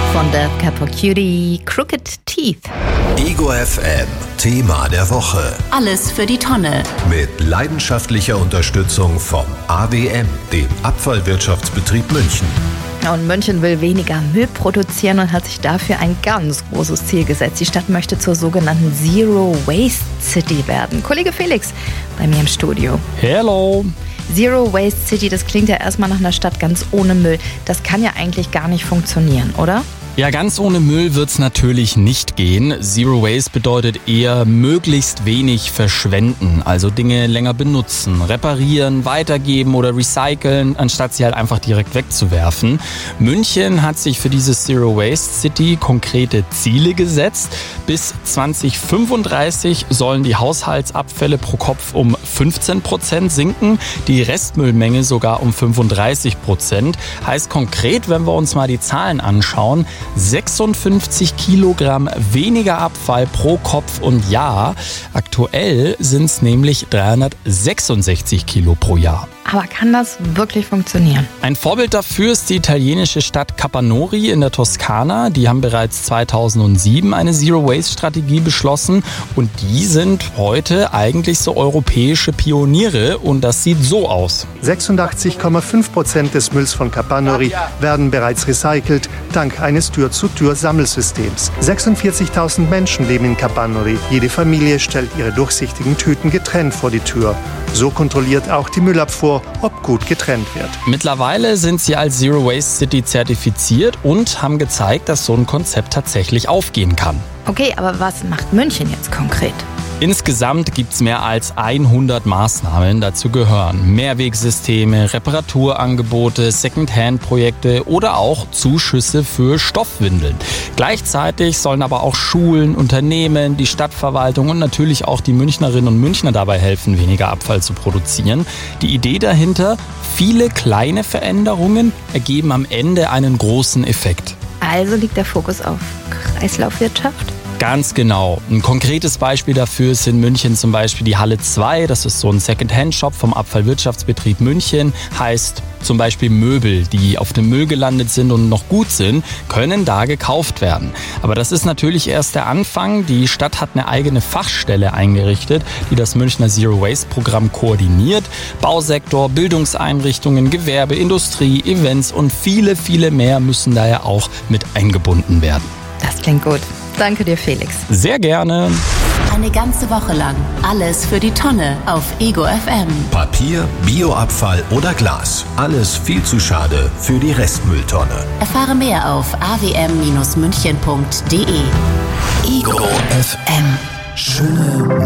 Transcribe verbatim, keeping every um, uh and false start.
Von Death Cab for Cutie, Crooked Teeth. Ego F M, Thema der Woche. Alles für die Tonne. Mit leidenschaftlicher Unterstützung vom A W M, dem Abfallwirtschaftsbetrieb München. Und München will weniger Müll produzieren und hat sich dafür ein ganz großes Ziel gesetzt. Die Stadt möchte zur sogenannten Zero Waste City werden. Kollege Felix bei mir im Studio. Hello. Zero Waste City, das klingt ja erstmal nach einer Stadt ganz ohne Müll. Das kann ja eigentlich gar nicht funktionieren, oder? Ja, ganz ohne Müll wird's natürlich nicht gehen. Zero Waste bedeutet eher möglichst wenig verschwenden, also Dinge länger benutzen, reparieren, weitergeben oder recyceln, anstatt sie halt einfach direkt wegzuwerfen. München hat sich für diese Zero Waste City konkrete Ziele gesetzt. Bis zwanzig fünfunddreißig sollen die Haushaltsabfälle pro Kopf um fünfzehn Prozent sinken, die Restmüllmenge sogar um fünfunddreißig Prozent. Heißt konkret, wenn wir uns mal die Zahlen anschauen, sechsundfünfzig Kilogramm weniger Abfall pro Kopf und Jahr. Aktuell sind es nämlich dreihundertsechsundsechzig Kilo pro Jahr. Aber kann das wirklich funktionieren? Ein Vorbild dafür ist die italienische Stadt Capanori in der Toskana. Die haben bereits zweitausendsieben eine Zero-Waste-Strategie beschlossen und die sind heute eigentlich so europäische Pioniere und das sieht so aus. sechsundachtzig Komma fünf Prozent des Mülls von Capanori werden bereits recycelt, dank eines Tür-zu-Tür-Sammelsystems. sechsundvierzigtausend Menschen leben in Capanori. Jede Familie stellt ihre durchsichtigen Tüten getrennt vor die Tür. So kontrolliert auch die Müllabfuhr, ob gut getrennt wird. Mittlerweile sind sie als Zero Waste City zertifiziert und haben gezeigt, dass so ein Konzept tatsächlich aufgehen kann. Okay, aber was macht München jetzt konkret? Insgesamt gibt es mehr als hundert Maßnahmen. Dazu gehören Mehrwegsysteme, Reparaturangebote, Second-Hand-Projekte oder auch Zuschüsse für Stoffwindeln. Gleichzeitig sollen aber auch Schulen, Unternehmen, die Stadtverwaltung und natürlich auch die Münchnerinnen und Münchner dabei helfen, weniger Abfall zu produzieren. Die Idee dahinter, viele kleine Veränderungen ergeben am Ende einen großen Effekt. Also liegt der Fokus auf Kreislaufwirtschaft? Ganz genau. Ein konkretes Beispiel dafür ist in München zum Beispiel die Halle zwei. Das ist so ein Second-Hand-Shop vom Abfallwirtschaftsbetrieb München. Heißt zum Beispiel Möbel, die auf dem Müll gelandet sind und noch gut sind, können da gekauft werden. Aber das ist natürlich erst der Anfang. Die Stadt hat eine eigene Fachstelle eingerichtet, die das Münchner Zero-Waste-Programm koordiniert. Bausektor, Bildungseinrichtungen, Gewerbe, Industrie, Events und viele, viele mehr müssen daher auch mit eingebunden werden. Das klingt gut. Danke dir, Felix. Sehr gerne. Eine ganze Woche lang. Alles für die Tonne auf Ego F M. Papier, Bioabfall oder Glas. Alles viel zu schade für die Restmülltonne. Erfahre mehr auf a w m Bindestrich münchen punkt d e. Ego F M. Schöne